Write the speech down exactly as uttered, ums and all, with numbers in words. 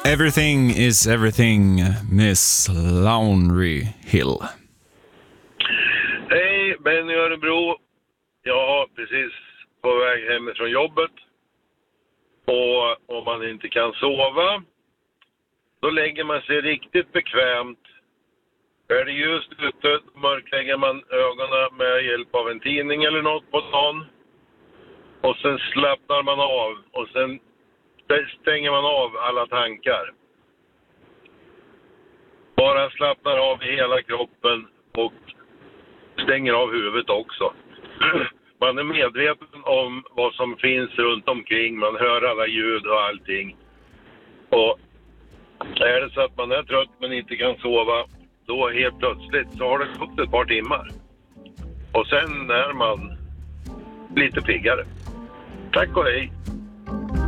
Everything is everything, Miss Laundry Hill. Hej, Benny Örebro. Jag har precis på väg hemifrån jobbet. Och om man inte kan sova, då lägger man sig riktigt bekvämt. Är det just ute, mörklägger man ögonen med hjälp av en tidning eller något på dagen. Och sen slappnar man av och sen stänger man av alla tankar. Bara slappnar av i hela kroppen och stänger av huvudet också. Man är medveten om vad som finns runt omkring. Man hör alla ljud och allting. Och är det så att man är trött men inte kan sova, då helt plötsligt så har det gått ett par timmar. Och sen är man lite piggare. Tack och hej!